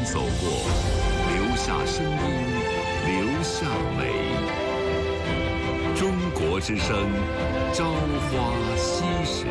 走过，留下声音，留下美。中国之声，朝花夕拾。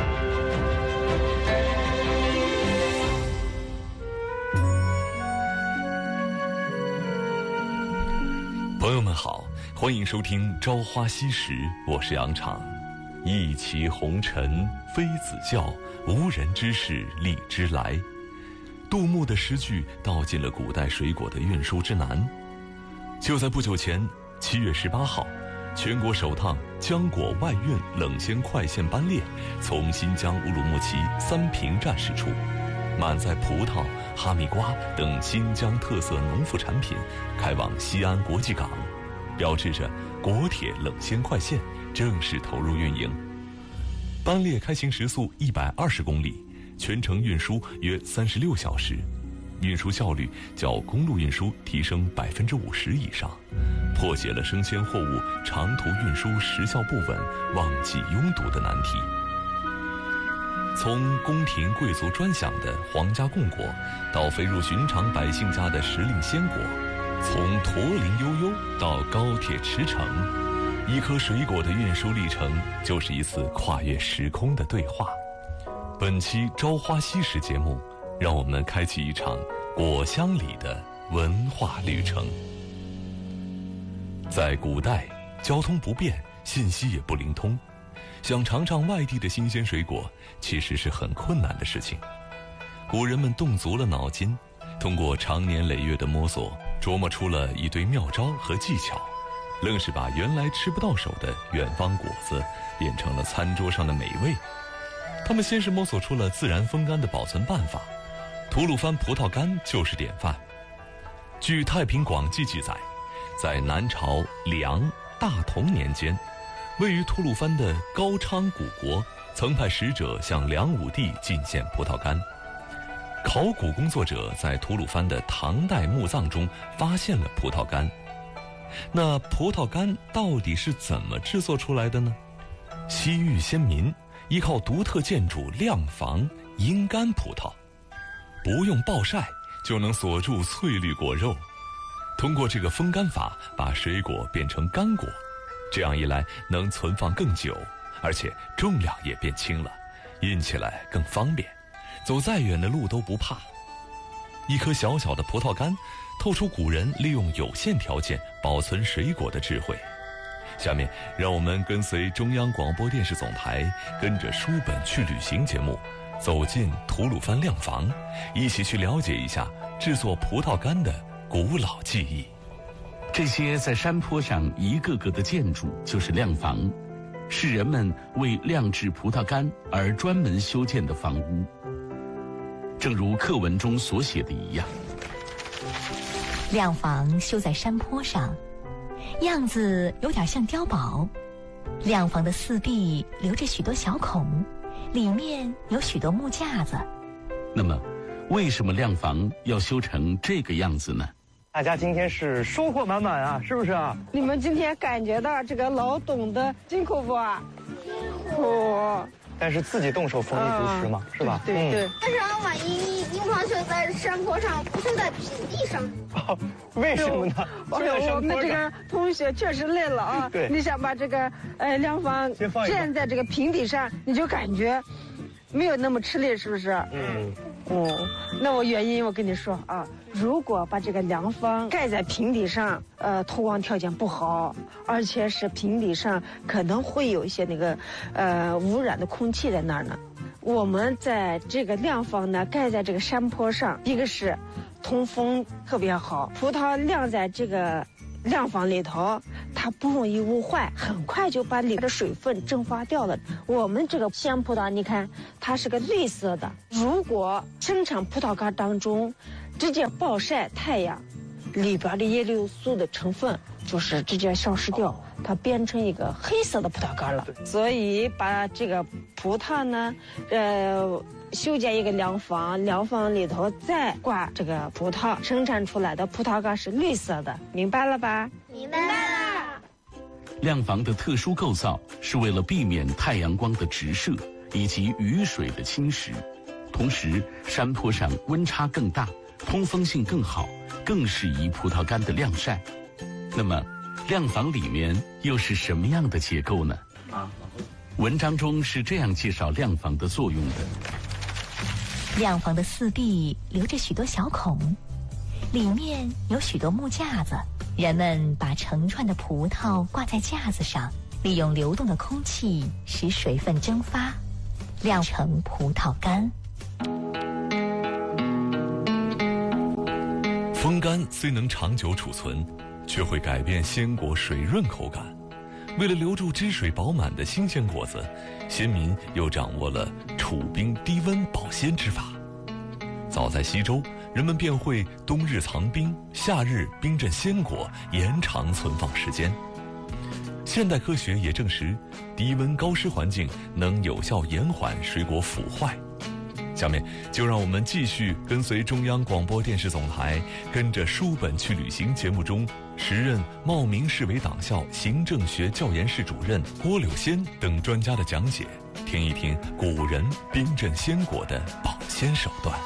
朋友们好，欢迎收听《朝花夕拾》，我是杨昶。一骑红尘妃子笑，无人知是荔枝来。杜牧的诗句道尽了古代水果的运输之难。就在不久前，7月18号，全国首趟浆果外运冷鲜快线班列从新疆乌鲁木齐三平站驶出，满载葡萄、哈密瓜等新疆特色农副产品开往西安国际港，标志着国铁冷鲜快线正式投入运营。班列开行时速120公里，全程运输约36小时，运输效率较公路运输提升50%以上，破解了生鲜货物长途运输时效不稳、旺季拥堵的难题。从宫廷贵族专享的皇家贡果，到飞入寻常百姓家的时令鲜果，从驼铃悠悠到高铁驰骋，一颗水果的运输历程就是一次跨越时空的对话。本期《朝花夕拾》节目，让我们开启一场果香里的文化旅程。在古代，交通不便，信息也不灵通，想尝尝外地的新鲜水果，其实是很困难的事情。古人们动足了脑筋，通过长年累月的摸索，琢磨出了一堆妙招和技巧，愣是把原来吃不到手的远方果子变成了餐桌上的美味。他们先是摸索出了自然风干的保存办法，吐鲁番葡萄干就是典范。据《太平广记》记载，在南朝梁、大同年间，位于吐鲁番的高昌古国曾派使者向梁武帝进献葡萄干。考古工作者在吐鲁番的唐代墓葬中发现了葡萄干。那葡萄干到底是怎么制作出来的呢？西域先民依靠独特建筑晾房阴干葡萄，不用暴晒就能锁住翠绿果肉。通过这个风干法，把水果变成干果，这样一来能存放更久，而且重量也变轻了，运起来更方便，走再远的路都不怕。一颗小小的葡萄干，透出古人利用有限条件保存水果的智慧。下面让我们跟随中央广播电视总台跟着书本去旅行节目，走进吐鲁番晾房，一起去了解一下制作葡萄干的古老技艺。 这些在山坡上一个个的建筑就是晾房，是人们为晾制葡萄干而专门修建的房屋。正如课文中所写的一样， 晾房修在山坡上，样子有点像碉堡。晾房的四壁留着许多小孔，里面有许多木架子。 那么为什么晾房要修成这个样子呢？ 大家今天是收获满满啊，是不是啊？ 你们今天感觉到这个劳动的辛苦不啊？辛苦。 但是自己动手丰衣足食嘛，是吧？ 对对。 但是要把樱花秀在山坡上，不是在平地上。 哦，为什么呢？ 我们这个同学确实累了啊。 对。 你想把这个晾房站在这个平地上，你就感觉没有那么吃力，是不是？那我原因我跟你说啊，如果把这个凉房盖在平地上，透光条件不好，而且是平地上可能会有一些那个污染的空气在那儿呢。我们在这个晾房呢盖在这个山坡上，一个是通风特别好，葡萄晾在这个晾房里头，它不容易污坏，很快就把里面的水分蒸发掉了。我们这个鲜葡萄，你看它是个绿色的，如果生产葡萄干当中直接暴晒太阳，里边的叶绿素的成分就是直接消失掉，它变成一个黑色的葡萄干了。所以把这个葡萄呢，修建一个凉房，凉房里头再挂这个葡萄，生产出来的葡萄干是绿色的，明白了吧？ 明白了。 晾房的特殊构造是为了避免太阳光的直射以及雨水的侵蚀，同时山坡上温差更大， 通风性更好，更适宜葡萄干的晾晒。那么，晾房里面又是什么样的结构呢？文章中是这样介绍晾房的作用的： 晾房的四壁留着许多小孔，里面有许多木架子，人们把成串的葡萄挂在架子上，利用流动的空气使水分蒸发，晾成葡萄干。 风干虽能长久储存，却会改变鲜果水润口感。为了留住汁水饱满的新鲜果子，先民又掌握了储冰低温保鲜之法。早在西周，人们便会冬日藏冰，夏日冰镇鲜果，延长存放时间。现代科学也证实，低温高湿环境能有效延缓水果腐坏。下面就让我们继续跟随中央广播电视总台跟着书本去旅行节目中，时任茂名市委党校行政学教研室主任郭柳仙等专家的讲解，听一听古人冰镇鲜果的保鲜手段。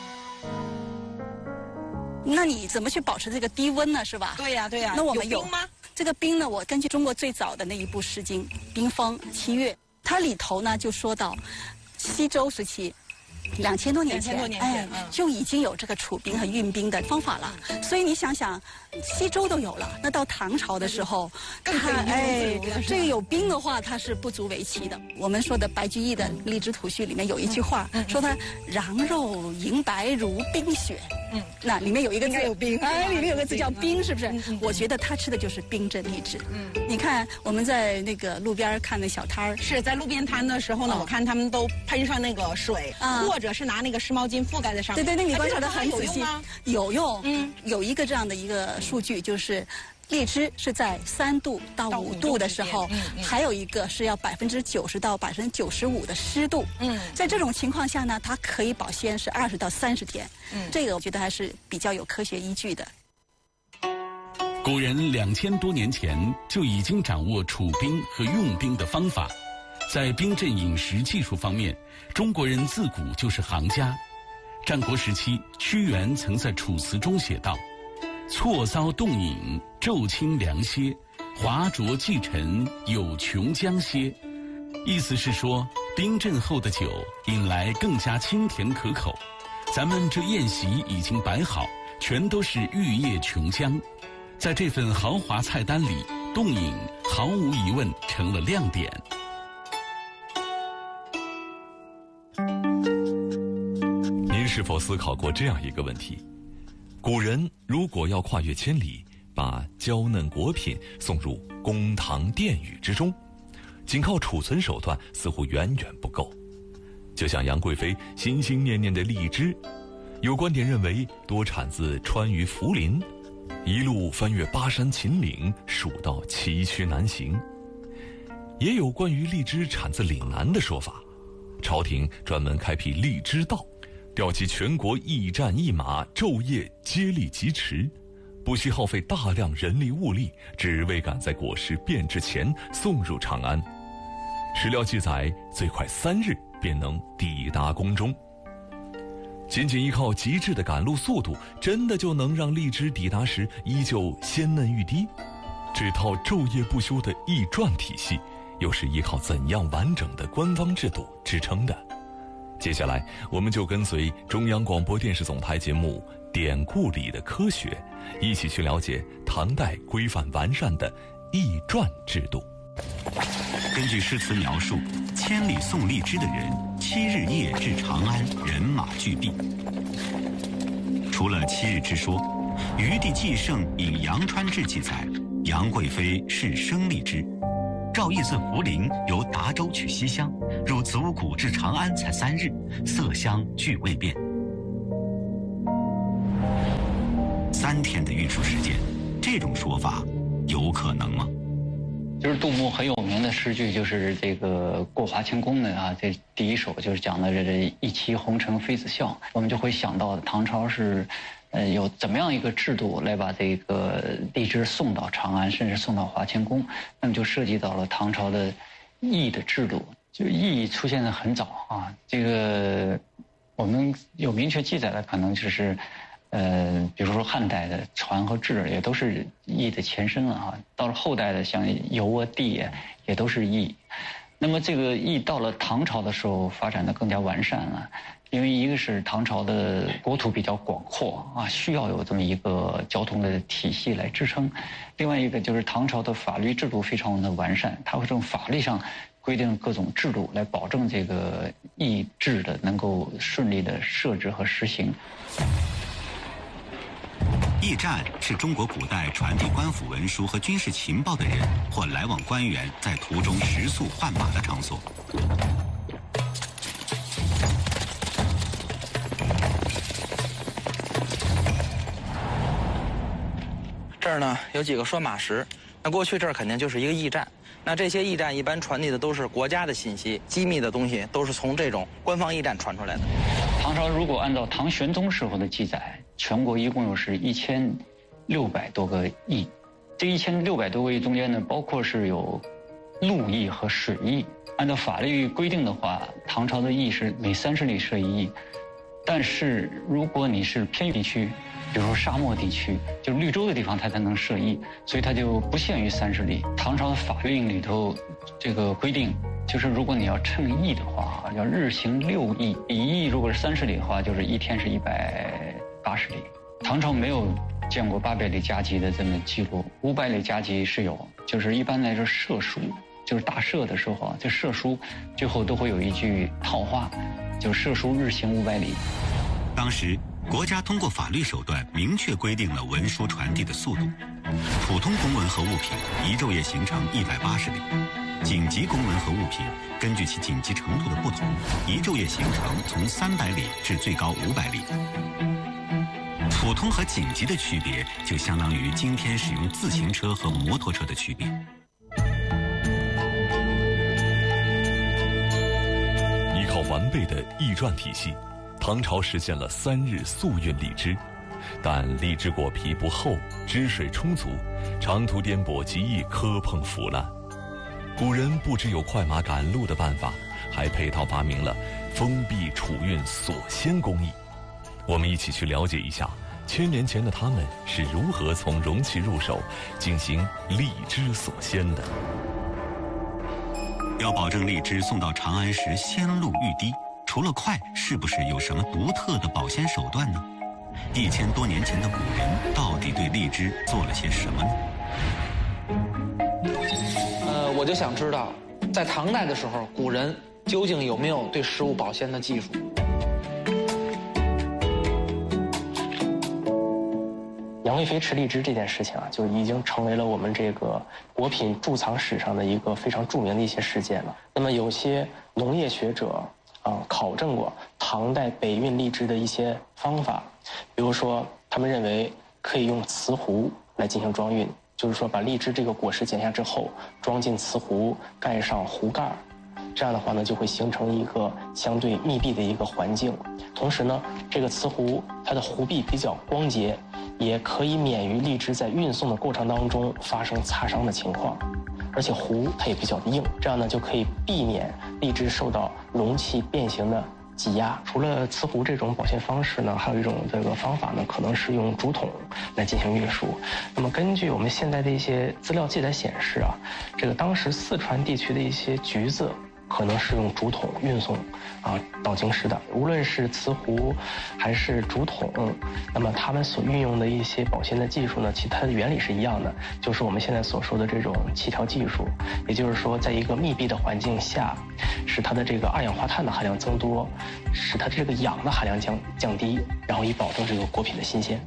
那你怎么去保持这个低温呢？是吧？ 对呀，对呀。 那我们有冰吗？ 这个冰呢，我根据中国最早的那一部《诗经》《冰封七月》，它里头呢就说到，西周时期。2000多年前，就已经有这个储冰和运冰的方法了。所以你想想，西周都有了，那到唐朝的时候，这个有冰的话，它是不足为奇的。我们说的白居易的《荔枝图序》里面有一句话，说它瓤肉莹白如冰雪。那里面有一个字有冰，里面有个字叫冰，是不是？我觉得他吃的就是冰镇荔枝。你看我们在那个路边看那小摊儿， 是在路边摊的时候呢，我看他们都喷上那个水，或者是拿那个湿毛巾覆盖在上面。 对，你观察得很仔细，有用。有一个这样的一个数据，就是荔枝是在3度到5度的时候，还有一个是要90%到95%的湿度。在这种情况下呢，它可以保鲜是20到30天。这个我觉得还是比较有科学依据的。 古人2000多年前就已经掌握储冰和用冰的方法，在冰镇饮食技术方面，中国人自古就是行家。战国时期，屈原曾在《楚辞》中写道：“错遭冻饮，骤清凉歇；华浊既沉，有琼浆歇。”意思是说，冰镇后的酒饮来更加清甜可口。咱们这宴席已经摆好，全都是玉液琼浆。在这份豪华菜单里，冻饮毫无疑问成了亮点。 您是否思考过这样一个问题？古人如果要跨越千里，把娇嫩果品送入公堂殿宇之中，仅靠储存手段似乎远远不够。就像杨贵妃心心念念的荔枝，有观点认为多产自川渝涪陵，一路翻越巴山秦岭，蜀道崎岖难行。也有关于荔枝产自岭南的说法，朝廷专门开辟荔枝道，调集全国驿站驿马，昼夜接力疾驰，不惜耗费大量人力物力，只为赶在果实变质前送入长安。史料记载，最快3日便能抵达宫中。仅依靠极致的赶路速度，真的就能让荔枝抵达时依旧鲜嫩欲滴？这套昼夜不休的驿传体系，又是依靠怎样完整的官方制度支撑的？接下来，我们就跟随中央广播电视总台节目《典故里的科学》，一起去了解唐代规范完善的驿传制度。 根据诗词描述，千里送荔枝的人7日夜至长安，人马俱毕。除了7日之说，余地纪胜引《杨川志》记载，杨贵妃是生荔枝，赵义自涪陵由达州取西厢，入足谷至长安才3日，色香俱未变。3天的运输时间，这种说法有可能吗？ 就是杜牧很有名的诗句，就是这个过华清宫的啊，这第一首就是讲的这一骑红尘妃子笑，我们就会想到唐朝是，有怎么样一个制度来把这个荔枝送到长安，甚至送到华清宫，那么就涉及到了唐朝的驿的制度，就驿出现的很早啊，这个我们有明确记载的可能就是。 比如说汉代的船和制也都是易的前身了哈。到了后代的像游啊地也都是易。那么这个易到了唐朝的时候发展的更加完善了，因为一个是唐朝的国土比较广阔啊，需要有这么一个交通的体系来支撑；另外一个就是唐朝的法律制度非常的完善，它会从法律上规定各种制度来保证这个易制的能够顺利的设置和实行。 驿站是中国古代传递官府文书和军事情报的人或来往官员在途中食宿换马的场所。 这儿呢有几个拴马石，那过去这儿肯定就是一个驿站。那这些驿站一般传递的都是国家的信息，机密的东西都是从这种官方驿站传出来的。 唐朝如果按照唐玄宗时候的记载，全国一共有是1600多个驿，这1600多个驿中间呢，包括是有陆驿和水驿。按照法律规定的话，唐朝的驿是每30里设一驿，但是如果你是偏远地区，比如说沙漠地区，就是绿洲的地方，它才能设驿，所以它就不限于30里。唐朝的法令里头这个规定，就是如果你要称驿的话，要日行6驿，一驿如果是30里的话，就是一天是180里。唐朝没有见过800里加急的这么记录，500里加急是有，就是一般来说射书，就是大赦的时候啊，这射书最后都会有一句套话，就是射书日行500里。 当时国家通过法律手段明确规定了文书传递的速度，普通公文和物品一昼夜行程180里，紧急公文和物品根据其紧急程度的不同，一昼夜行程从300里至最高500里。普通和紧急的区别，就相当于今天使用自行车和摩托车的区别。 依靠完备的驿传体系，唐朝实现了3日速运荔枝，但荔枝果皮不厚，汁水充足，长途颠簸极易磕碰腐烂。古人不只有快马赶路的办法，还配套发明了封闭储运锁鲜工艺。我们一起去了解一下1000年前的他们是如何从容器入手进行荔枝锁鲜的。 要保证荔枝送到长安时鲜露欲滴，除了快，是不是有什么独特的保鲜手段呢？1000多年前的古人到底对荔枝做了些什么呢？ 我就想知道，在唐代的时候，古人究竟有没有对食物保鲜的技术？ 杨贵妃吃荔枝这件事情啊，就已经成为了我们这个果品贮藏史上的一个非常著名的一些事件了。那么有些农业学者考证过唐代北运荔枝的一些方法，比如说他们认为可以用瓷壶来进行装运，就是说把荔枝这个果实剪下之后装进瓷壶，盖上壶盖，这样的话呢就会形成一个相对密闭的一个环境。同时呢，这个瓷壶它的壶壁比较光洁，也可以免于荔枝在运送的过程当中发生擦伤的情况。而且壶它也比较硬，这样呢就可以避免荔枝受到容器变形的挤压。除了瓷壶这种保鲜方式呢，还有一种这个方法呢，可能是用竹筒来进行运输。那么根据我们现在的一些资料记载显示啊，这个当时四川地区的一些橘子可能是用竹筒运送到京师的。无论是瓷壶还是竹筒，那么他们所运用的一些保鲜的技术呢，其实它的原理是一样的，就是我们现在所说的这种气调技术。也就是说，在一个密闭的环境下，使它的这个二氧化碳的含量增多，使它这个氧的含量降低，然后以保证这个果品的新鲜。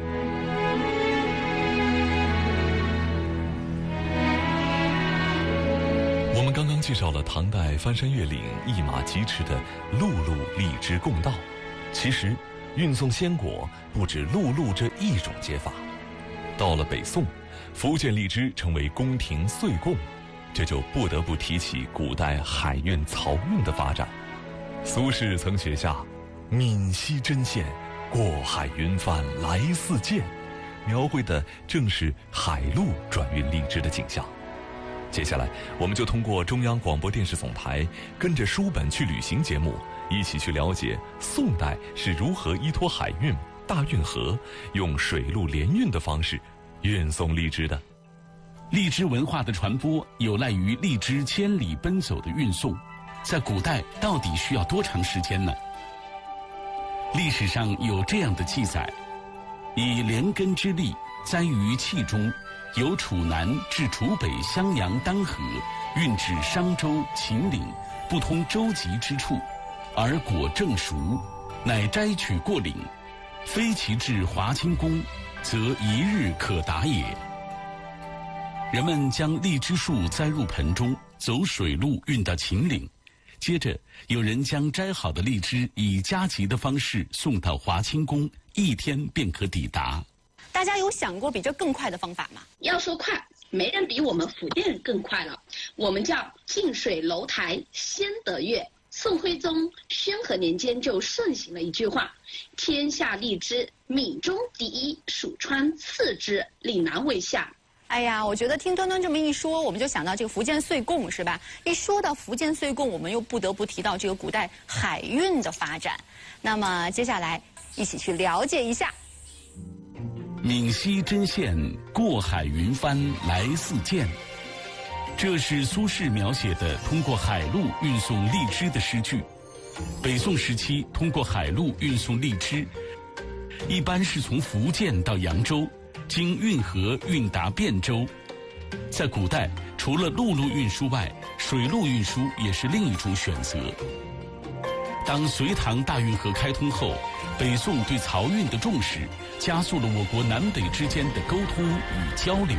我们刚刚介绍了唐代翻山越岭一马疾驰的陆路荔枝贡道，其实运送鲜果不止陆路这一种接法。到了北宋，福建荔枝成为宫廷岁贡，这就不得不提起古代海运漕运的发展。苏轼曾写下“闽西针线，过海云帆来似箭”，描绘的正是海路转运荔枝的景象。接下来，我们就通过中央广播电视总台跟着书本去旅行节目，一起去了解宋代是如何依托海运大运河，用水陆联运的方式运送荔枝的。 荔枝文化的传播有赖于荔枝千里奔走的运送，在古代到底需要多长时间呢？历史上有这样的记载：以连根之荔栽于器中，由楚南至楚北襄阳丹河，运至商州、秦岭不通舟楫之处，而果正熟，乃摘取过岭，非其至华清宫，则一日可达也。人们将荔枝树栽入盆中，走水路运到秦岭，接着有人将摘好的荔枝以加急的方式送到华清宫，1天便可抵达。 大家有想过比这更快的方法吗？ 要说快，没人比我们福建更快了。我们叫近水楼台先得月。宋徽宗宣和年间就盛行了一句话：天下荔枝，闽中第一，蜀川次之，岭南为下。 哎呀，我觉得听端端这么一说，我们就想到这个福建岁贡，是吧？一说到福建岁贡，我们又不得不提到这个古代海运的发展。那么接下来一起去了解一下。 闽西针线，过海云帆来似箭。这是苏轼描写的通过海路运送荔枝的诗句。北宋时期，通过海路运送荔枝，一般是从福建到扬州，经运河运达汴州。在古代，除了陆路运输外，水路运输也是另一种选择。当隋唐大运河开通后，北宋对漕运的重视，加速了我国南北之间的沟通与交流。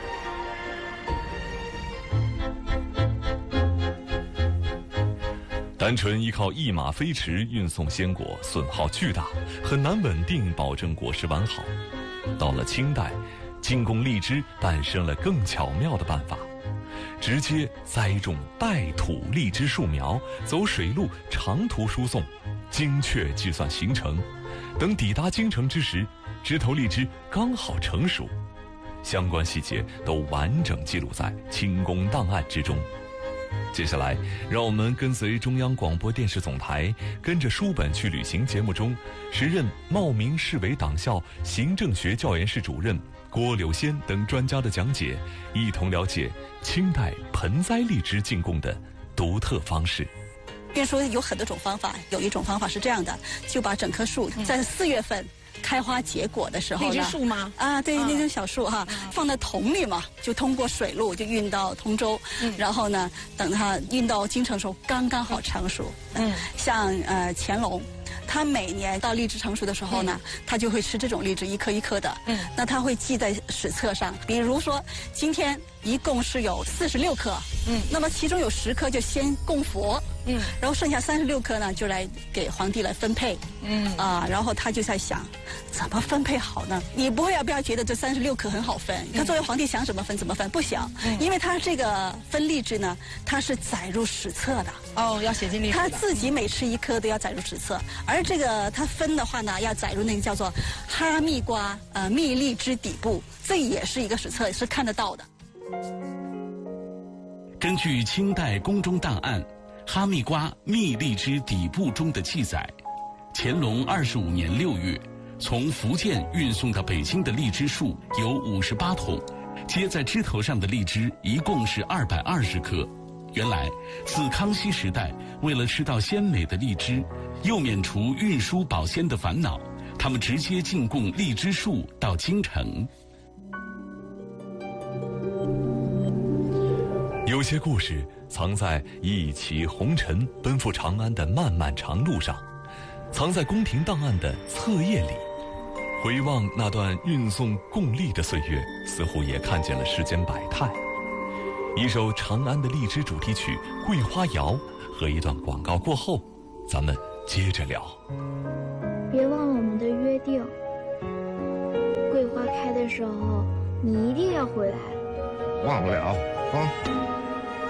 单纯依靠一马飞驰运送鲜果，损耗巨大，很难稳定保证果实完好。到了清代，进贡荔枝诞生了更巧妙的办法，直接栽种带土荔枝树苗，走水路长途输送，精确计算行程。等抵达京城之时，枝头荔枝刚好成熟，相关细节都完整记录在清宫档案之中。接下来，让我们跟随中央广播电视总台，跟着书本去旅行节目中，时任茂名市委党校行政学教研室主任郭柳仙等专家的讲解，一同了解清代盆栽荔枝进贡的独特方式。 运输有很多种方法，有一种方法是这样的，就把整棵树在4月份开花结果的时候呢， 荔枝树吗？ 啊，对，那种小树哈，放在桶里嘛，就通过水路就运到通州，然后呢，等它运到京城的时候，刚刚好成熟。像乾隆，他每年到荔枝成熟的时候呢，他就会吃这种荔枝，一颗一颗的。那他会记在史册上，比如说今天一共是有46颗，那么其中有10颗就先供佛。然后剩下36颗呢，就来给皇帝来分配。然后他就在想，怎么分配好呢？你不要觉得这36颗很好分，他作为皇帝想怎么分怎么分，不想，因为他这个分荔枝呢，他是载入史册的。 哦，要写进历史。 他自己每吃1颗都要载入史册，而这个他分的话呢，要载入那个叫做哈密瓜蜜荔枝底部，这也是一个史册，是看得到的。 根据清代宫中档案哈密瓜蜜荔枝底部中的记载，乾隆25年6月，从福建运送到北京的荔枝树有58桶，接在枝头上的荔枝一共是220颗。原来，自康熙时代，为了吃到鲜美的荔枝，又免除运输保鲜的烦恼，他们直接进贡荔枝树到京城。 有些故事藏在一骑红尘奔赴长安的漫漫长路上，藏在宫廷档案的册页里。回望那段运送贡荔的岁月，似乎也看见了世间百态。一首长安的荔枝主题曲《桂花谣》和一段广告过后，咱们接着聊。 别忘了我们的约定，桂花开的时候你一定要回来。 忘不了啊。